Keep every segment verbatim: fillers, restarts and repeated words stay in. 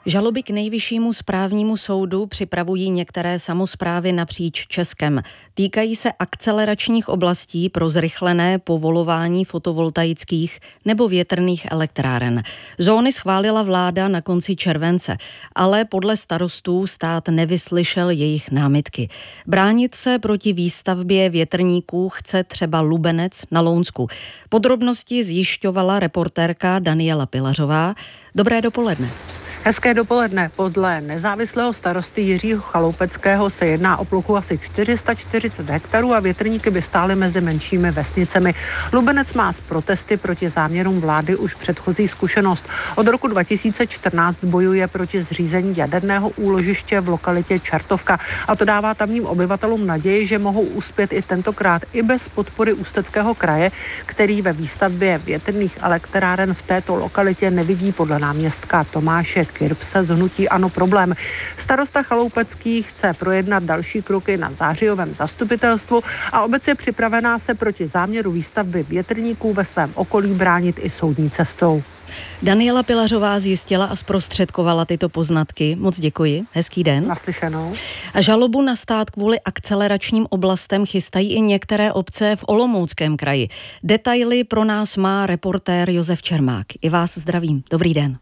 Žaloby k nejvyššímu správnímu soudu připravují některé samosprávy napříč Českem. Týkají se akceleračních oblastí pro zrychlené povolování fotovoltaických nebo větrných elektráren. Zóny schválila vláda na konci července, ale podle starostů stát nevyslyšel jejich námitky. Bránit se proti výstavbě větrníků chce třeba Lubenec na Lounsku. Podrobnosti zjišťovala reportérka Daniela Pilařová. Dobré dopoledne. Hezké dopoledne. Podle nezávislého starosty Jiřího Chaloupeckého se jedná o plochu asi čtyři sta čtyřicet hektarů a větrníky by stály mezi menšími vesnicemi. Lubenec má s protesty proti záměrům vlády už předchozí zkušenost. Od roku dva tisíce čtrnáct bojuje proti zřízení jaderného úložiště v lokalitě Čertovka a to dává tamním obyvatelům naději, že mohou uspět i tentokrát i bez podpory Ústeckého kraje, který ve výstavbě větrných elektráren v této lokalitě nevidí podle náměstka Tomáše Kirpse z hnutí ANO problém. Starosta Chaloupecký chce projednat další kroky na zářijovém zastupitelstvu a obec je připravená se proti záměru výstavby větrníků ve svém okolí bránit i soudní cestou. Daniela Pilařová zjistila a zprostředkovala tyto poznatky. Moc děkuji. Hezký den. Naslyšenou. A žalobu na stát kvůli akceleračním oblastem chystají i některé obce v Olomouckém kraji. Detaily pro nás má reportér Josef Čermák. I vás zdravím. Dobrý den.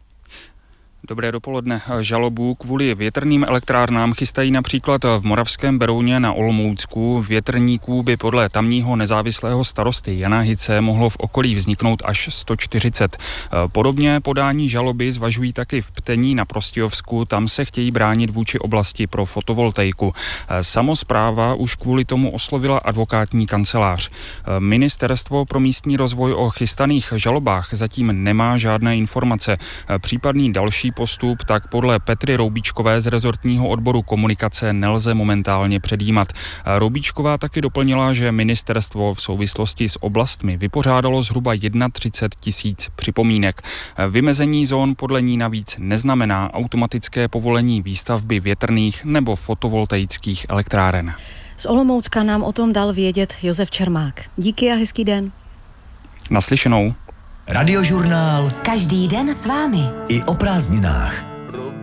Dobré dopoledne. Žalobu kvůli větrným elektrárnám chystají například v Moravském Berouně na Olomoucku. Větrníků by podle tamního nezávislého starosty Jana Hice mohlo v okolí vzniknout až sto čtyřicet. Podobně podání žaloby zvažují taky v Ptení na Prostějovsku. Tam se chtějí bránit vůči oblasti pro fotovoltaiku. Samospráva už kvůli tomu oslovila advokátní kancelář. Ministerstvo pro místní rozvoj o chystaných žalobách zatím nemá žádné informace. Případný další postup tak podle Petry Roubíčkové z rezortního odboru komunikace nelze momentálně předjímat. Roubíčková taky doplnila, že ministerstvo v souvislosti s oblastmi vypořádalo zhruba třicet jedna tisíc připomínek. Vymezení zón podle ní navíc neznamená automatické povolení výstavby větrných nebo fotovoltaických elektráren. Z Olomoucka nám o tom dal vědět Josef Čermák. Díky a hezký den. Naslyšenou. Radiožurnál. Každý den s vámi. I o prázdninách.